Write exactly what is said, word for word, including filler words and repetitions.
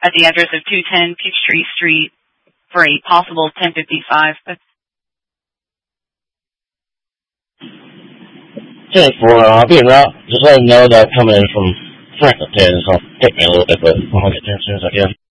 at the address of two ten Peachtree Street for a possible ten fifty-five. ten four, uh, I'll be in route. Just let them know that I'm coming in from Franklin ten, so it'll take me a little bit, but I'll get there as soon as I can.